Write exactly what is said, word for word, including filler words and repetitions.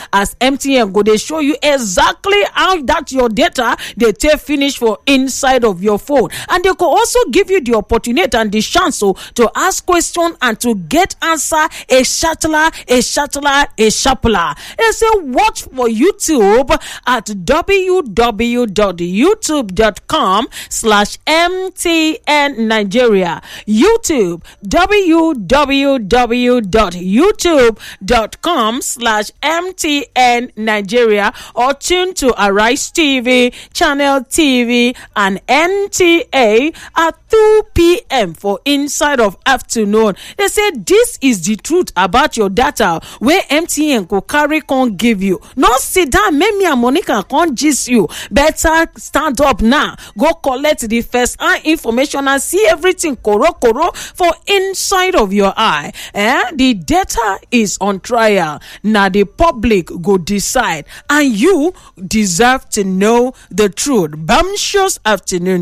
as M T N go dey show you exactly how that your data dey take finish for inside of your phone, and they go also give you the opportunity and the chance so to ask question and to get answer a sharpler, a sharpler, a sharpler. They say watch for YouTube at www.youtube.com slash MTN Nigeria. YouTube, www.youtube.com slash MTN Nigeria, or tune to Arise T V, Channel T V, and N T A at two p.m. for inside of afternoon. They say this is the truth about your data where M T N go carry con give you. No sit down, make me and Monica con gist you. Better stand up now, go collect the first hand information and see everything koro koro for inside of your eye. Eh? The data is on trial. Now the public go decide, and you deserve to know the truth. Bumptious afternoon.